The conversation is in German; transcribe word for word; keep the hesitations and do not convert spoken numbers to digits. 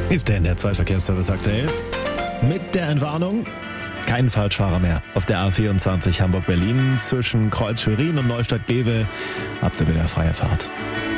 Ist der in der zwei Verkehrsservice aktuell? Mit der Entwarnung: kein Falschfahrer mehr auf der A vierundzwanzig Hamburg-Berlin zwischen Kreuz Schwerin und Neustadt-Glewe. Habt ihr wieder freie Fahrt.